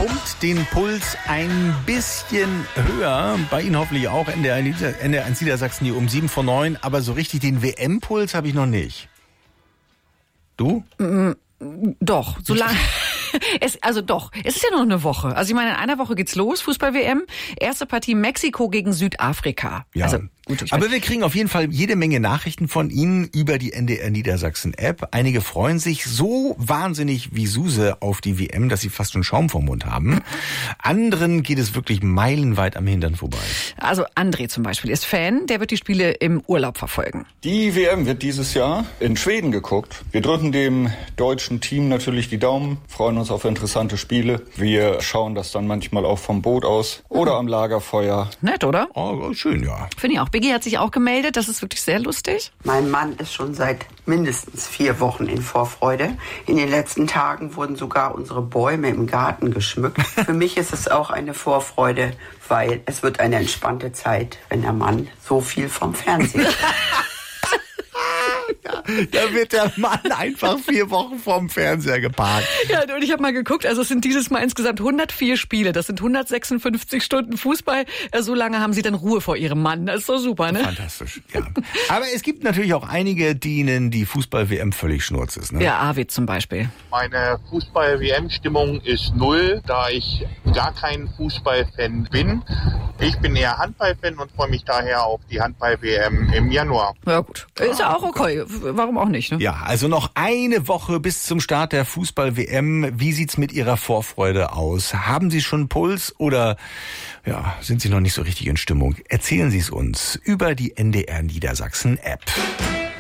pumpt den Puls ein bisschen höher. Bei Ihnen hoffentlich auch, NDR1 Niedersachsen hier um 7:09. Aber so richtig den WM-Puls habe ich noch nicht. Du? Doch, so lange. Es ist ja noch eine Woche. Also ich meine, in einer Woche geht's los, Fußball-WM. Erste Partie Mexiko gegen Südafrika. Ja, also, gut, aber wir kriegen auf jeden Fall jede Menge Nachrichten von Ihnen über die NDR Niedersachsen App. Einige freuen sich so wahnsinnig wie Suse auf die WM, dass sie fast schon Schaum vom Mund haben. Anderen geht es wirklich meilenweit am Hintern vorbei. Also André zum Beispiel ist Fan, der wird die Spiele im Urlaub verfolgen. Die WM wird dieses Jahr in Schweden geguckt. Wir drücken dem deutschen Team natürlich die Daumen, freuen uns auf interessante Spiele. Wir schauen das dann manchmal auch vom Boot aus oder am Lagerfeuer. Nett, oder? Oh, schön, ja. Finde ich auch. Biggie hat sich auch gemeldet. Das ist wirklich sehr lustig. Mein Mann ist schon seit mindestens 4 Wochen in Vorfreude. In den letzten Tagen wurden sogar unsere Bäume im Garten geschmückt. Für mich ist es auch eine Vorfreude, weil es wird eine entspannte Zeit, wenn der Mann so viel vom Fernsehen Da wird der Mann einfach 4 Wochen vorm Fernseher geparkt. Ja, und ich habe mal geguckt, also es sind dieses Mal insgesamt 104 Spiele. Das sind 156 Stunden Fußball. So lange haben sie dann Ruhe vor ihrem Mann. Das ist doch super, ne? Fantastisch, ja. Aber es gibt natürlich auch einige, denen die Fußball-WM völlig schnurz ist, ne? Ja, Arvid zum Beispiel. Meine Fußball-WM-Stimmung ist 0, da ich gar kein Fußballfan bin. Ich bin eher Handballfan und freue mich daher auf die Handball-WM im Januar. Ja gut, ist ja auch okay. Warum auch nicht, ne? Ja, also noch eine Woche bis zum Start der Fußball-WM. Wie sieht's mit Ihrer Vorfreude aus? Haben Sie schon Puls oder ja, sind Sie noch nicht so richtig in Stimmung? Erzählen Sie es uns über die NDR Niedersachsen App.